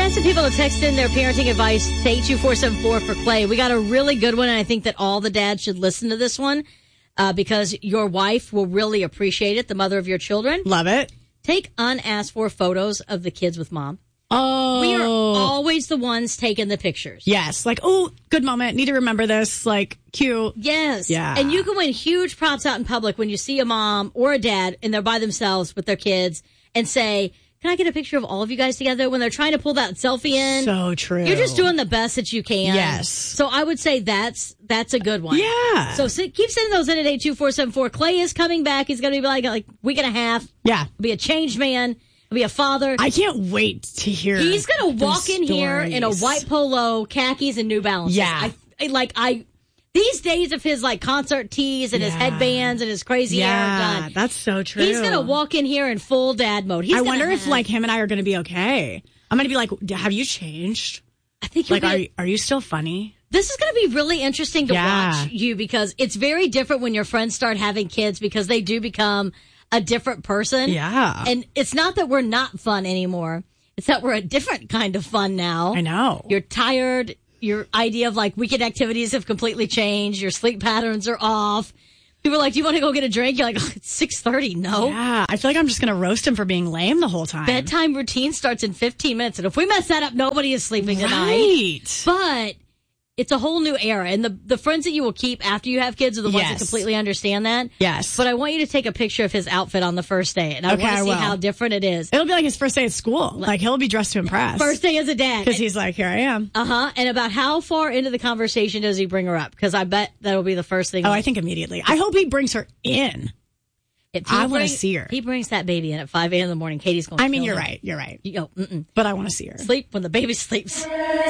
asking people to text in their parenting advice to 82474 for Clay. We got a really good one, and I think that all the dads should listen to this one because your wife will really appreciate it, the mother of your children. Love it. Take unasked for photos of the kids with mom. Oh. We are always the ones taking the pictures. Yes. Like, oh, good moment. Need to remember this. Like, cute. Yes. Yeah. And you can win huge props out in public when you see a mom or a dad and they're by themselves with their kids and say, can I get a picture of all of you guys together when they're trying to pull that selfie in? So true. You're just doing the best that you can. Yes. So I would say that's a good one. Yeah. So keep sending those in at 82474. Clay is coming back. He's going to be like a week and a half. Yeah. He'll be a changed man. He'll be a father. I can't wait to hear. He's going to walk in here in a white polo, khakis, and New Balances. Yeah. These days of his like concert tees and his headbands and his crazy hair done. That's so true. He's going to walk in here in full dad mode. I wonder if like him and I are going to be okay. I'm going to be like, have you changed? I think are you still funny? This is going to be really interesting to watch you because it's very different when your friends start having kids because they do become a different person. Yeah. And it's not that we're not fun anymore. It's that we're a different kind of fun now. I know. You're tired. Your idea of like weekend activities have completely changed. Your sleep patterns are off. People are like, do you want to go get a drink? You're like, oh, it's 6:30. No. Yeah. I feel like I'm just going to roast him for being lame the whole time. Bedtime routine starts in 15 minutes. And if we mess that up, nobody is sleeping tonight. Right. But it's a whole new era. And the friends that you will keep after you have kids are the ones that completely understand that. Yes. But I want you to take a picture of his outfit on the first day. And I want to see how different it is. It'll be like his first day at school. Like, he'll be dressed to impress. First day as a dad. Because he's like, here I am. Uh-huh. And about how far into the conversation does he bring her up? Because I bet that'll be the first thing. Oh, I think immediately. I hope he brings her in. I want to see her. He brings that baby in at 5 a.m. in the morning. Katie's going to you're right. You're right. You go, But I want to see her. Sleep when the baby sleeps.